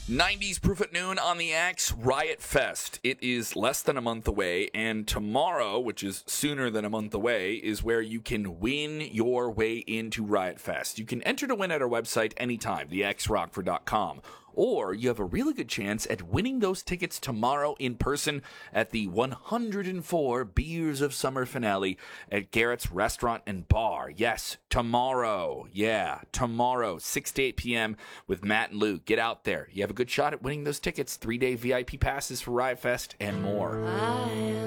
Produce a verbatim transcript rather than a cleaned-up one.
nineties Proof at Noon on the X, Riot Fest. It is less than a month away, and tomorrow, which is sooner than a month away, is where you can win your way into Riot Fest. You can enter to win at our website anytime, the x rockford dot com. Or you have a really good chance at winning those tickets tomorrow in person at the one hundred four Beers of Summer finale at Garrett's Restaurant and Bar. Yes, tomorrow. Yeah, tomorrow, six to eight p.m. with Matt and Luke. Get out there. You have a good shot at winning those tickets, three-day V I P passes for Riot Fest, and more.